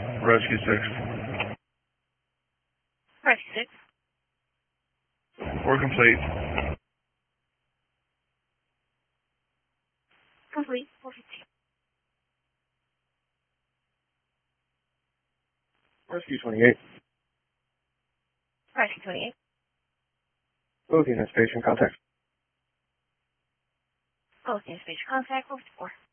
Rescue 6. Rescue 6. We're complete. Complete. 415. Rescue 28. Rescue 28. Both units, patient contact. Both units, patient contact. 454.